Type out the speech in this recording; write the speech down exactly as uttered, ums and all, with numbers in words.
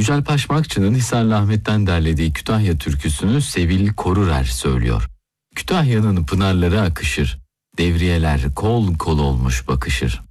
Yücel Paşmakçı'nın Hisarlı Ahmet'ten derlediği Kütahya türküsünü Sevil Korurer söylüyor. Kütahya'nın pınarları akışır, devriyeler kol kol olmuş bakışır.